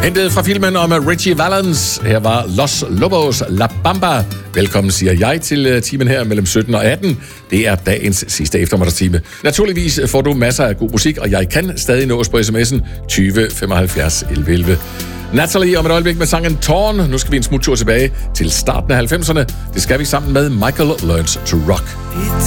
Hentet fra filmen om Richie Valens. Her var Los Lobos La Bamba. Velkommen, siger jeg, til timen her mellem 17 og 18. Det er dagens sidste eftermiddagstime. Naturligvis får du masser af god musik, og jeg kan stadig nås på sms'en 20 75 11 11. Natalie om et øjeblik med sangen Torn. Nu skal vi en smuttur tilbage til starten af 90'erne. Det skal vi sammen med Michael Learns to Rock.